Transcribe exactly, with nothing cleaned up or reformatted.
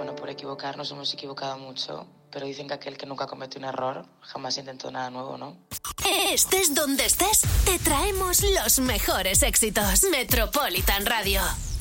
Bueno, por equivocarnos hemos equivocado mucho, pero dicen que aquel que nunca comete un error jamás intentó nada nuevo, ¿no? Estés donde estés, te traemos los mejores éxitos. Metropolitan Radio.